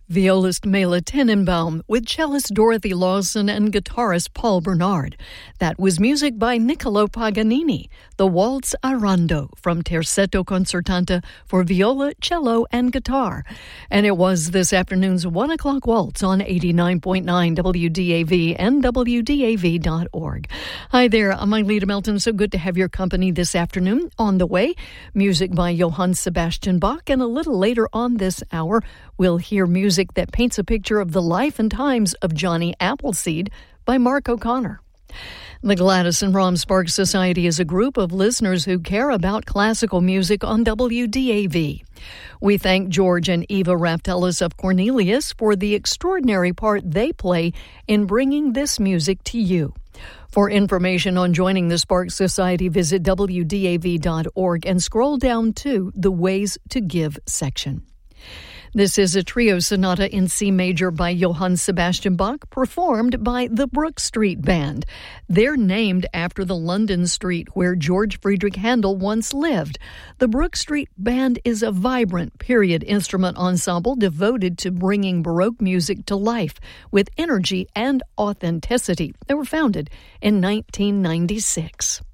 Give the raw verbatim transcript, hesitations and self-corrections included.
Violist Mela Tenenbaum with cellist Dorothy Lawson and guitarist Paul Bernard. That was music by Niccolo Paganini, the Waltz a Rondo from Terzetto Concertante for viola, cello, and guitar. And it was this afternoon's one o'clock waltz on eighty-nine point nine W D A V and W D A V dot org. Hi there, I'm Lita Melton. So good to have your company this afternoon. On the way, music by Johann Sebastian Bach, and a little later on this hour, we'll hear music that paints a picture of the life and times of Johnny Appleseed by Mark O'Connor. The Gladys and Rom Sparks Society is a group of listeners who care about classical music on W D A V. We thank George and Eva Raftelis of Cornelius for the extraordinary part they play in bringing this music to you. For information on joining the Sparks Society, visit W D A V dot org and scroll down to the Ways to Give section. This is a trio sonata in C major by Johann Sebastian Bach, performed by the Brook Street Band. They're named after the London street where George Friedrich Handel once lived. The Brook Street Band is a vibrant period instrument ensemble devoted to bringing Baroque music to life with energy and authenticity. They were founded in nineteen ninety-six.